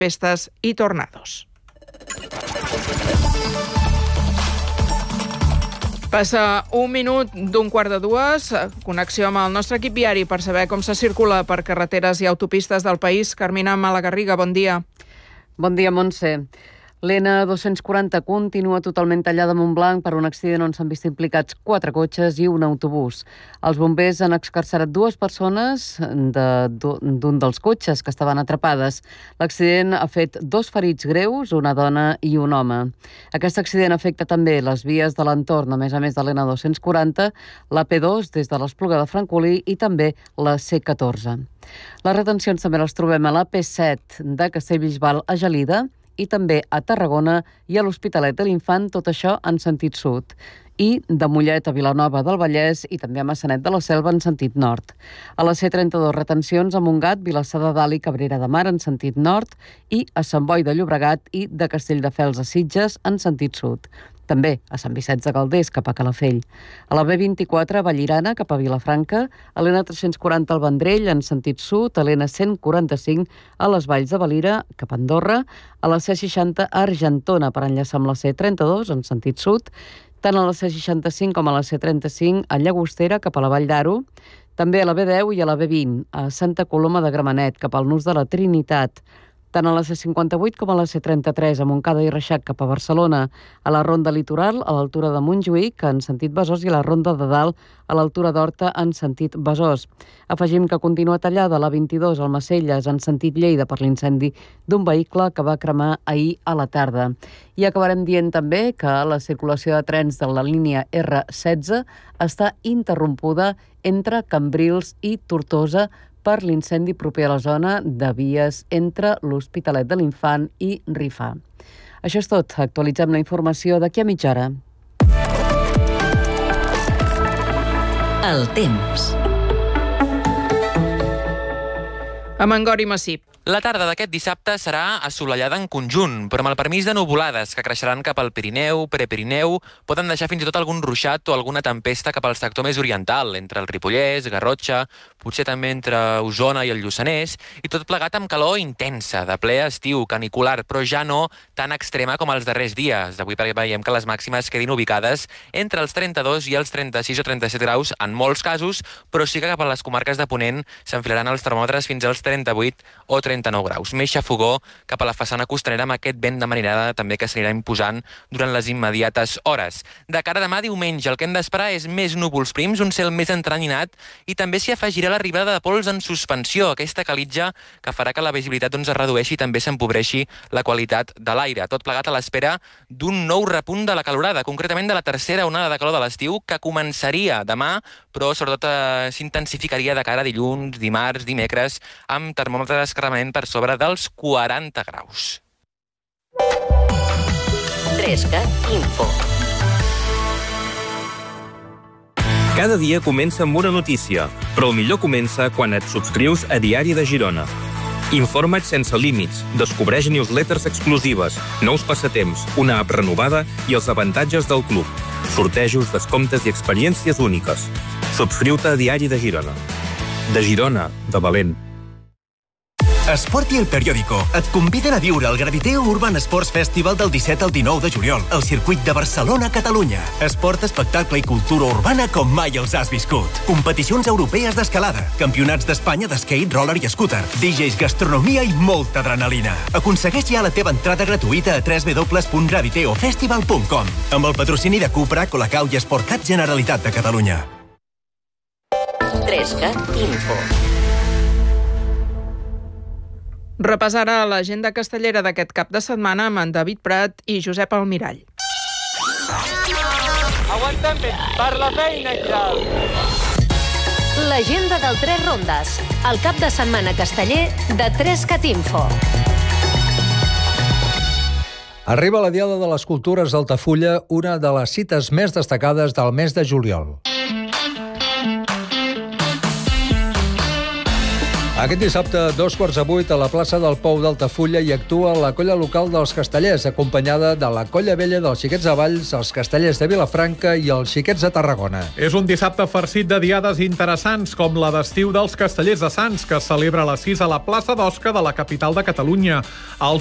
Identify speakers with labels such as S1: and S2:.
S1: tempestes i tornados. Passa un minut d'1:45, connexió amb el nostre equip viari per saber com se circula per carreteres i autopistes del país. Carmina Malagarriga, bon dia.
S2: Bon dia, Montse. L'N240 continua totalment tallada a Montblanc per un accident on s'han vist implicats 4 cotxes i un autobús. Els bombers han excarcerat 2 persones d'un dels cotxes que estaven atrapades. L'accident ha fet 2 ferits greus, una dona i un home. Aquest accident afecta també les vies de l'entorn, a més de l'N240, la P2 des de l'Espluga de Francolí i també la C14. Les retencions també les trobem a la P7 de Castellbisbal a Gelida, i també a Tarragona i a l'Hospitalet de l'Infant, tot això en sentit sud, i de Mollet a Vilanova del Vallès i també a Maçanet de la Selva en sentit nord. A la C32 retencions a Montgat, Vilassar de Dalt i Cabrera de Mar en sentit nord i a Sant Boi de Llobregat i de Castelldefels a Sitges en sentit sud. També a Sant Vicenç de Calders cap a Calafell. A la B24 a Vallirana cap a Vilafranca, a l'N340 al Vendrell en sentit sud, a l'N145 a les Valls de Valira cap a Andorra, a la C60 a Argentona per enllaçar amb la C32 en sentit sud, tant a la C65 com a la C35 a Llagostera cap a la Vall d'Aro, també a la B10 i a la B20 a Santa Coloma de Gramenet cap al Nus de la Trinitat, tant a la C58 com a la C33 a Montcada i Reixac cap a Barcelona, a la Ronda Litoral a l'altura de Montjuïc en sentit Besòs i a la Ronda de Dalt a l'altura d'Horta en sentit Besòs. Afegim que continua tallada la 22 al Macelles en sentit Lleida per l'incendi d'un vehicle que va cremar ahir a la tarda. I acabarem dient també que la circulació de trens de la línia R16 està interrompuda entre Cambrils i Tortosa per l'incendi proper a la zona de vies entre l'Hospitalet de l'Infant i Rifà. Això és tot. Actualitzem la informació d'aquí a mitja hora.
S3: El temps.
S1: A Mangor i Massip.
S4: La tarda d'aquest dissabte serà assolellada en conjunt, però amb el permís de nuvolades que creixeran cap al Pirineu, Prepirineu, poden deixar fins i tot algun ruixat o alguna tempesta cap al sector més oriental, entre el Ripollès, Garrotxa, potser també entre Osona i el Lluçanès, i tot plegat amb calor intensa, de ple estiu, canicular, però ja no tan extrema com els darrers dies. Avui veiem que les màximes quedin ubicades entre els 32 i els 36 o 37 graus en molts casos, però sí que cap a les comarques de Ponent s'enfilaran els termòmetres fins als 38 o 39 graus. Més xafogó cap a la façana costanera amb aquest vent de marinada també que s'anirà imposant durant les immediates hores. De cara a demà diumenge el que hem d'esperar és més núvols prims, un cel més entrenyinat i també s'hi afegirà l'arribada de pols en suspensió, aquesta calitja que farà que la visibilitat es redueixi i també s'empobreixi la qualitat de l'aire. Tot plegat a l'espera d'un nou repunt de la calorada, concretament de la tercera onada de calor de l'estiu que començaria demà, però sobretot s'intensificaria de cara a dilluns, dimarts, dimecres, amb termòmetres que remanen per sobre dels 40 graus.
S3: 3CAT Info.
S5: Cada dia comença amb una notícia, però el millor comença quan et subscrius a Diari de Girona. Informa't sense límits, descobreix newsletters exclusives, nous passatemps, una app renovada i els avantatges del club. Sortejos, descomptes i experiències úniques. Subscriu-te a Diari de Girona. De Girona, de valent.
S6: Esport i El Periódico et conviden a viure el Graviteo Urban Sports Festival del 17 al 19 de juliol al circuit de Barcelona, Catalunya. Esport, espectacle i cultura urbana com mai els has viscut. Competicions europees d'escalada, campionats d'Espanya d'skate, roller i scooter, DJs, gastronomia i molta adrenalina. Aconsegueix ja la teva entrada gratuïta a www.graviteofestival.com amb el patrocini de Cupra, Colacau i Sportcat Generalitat de Catalunya.
S3: 3CAT Info.
S1: Repàs ara l'agenda castellera d'aquest cap de setmana amb en David Prat i Josep Almirall.
S7: Aguantem per la feina, ja!
S8: L'agenda del 3 Rondes, el cap de setmana casteller de 3CAT Info.
S9: Arriba la Diada de les Cultures d'Altafulla, una de les cites més destacades del mes de juliol. Aquest dissabte, a 7:15, a la plaça del Pou d'Altafulla hi actua la colla local dels Castellers, acompanyada de la colla vella dels Xiquets de Valls, els Castellers de Vilafranca i els Xiquets de Tarragona.
S10: És un dissabte farcit de diades interessants, com la d'estiu dels Castellers de Sants, que es celebra a les 6 a la plaça d'Osca de la capital de Catalunya. Els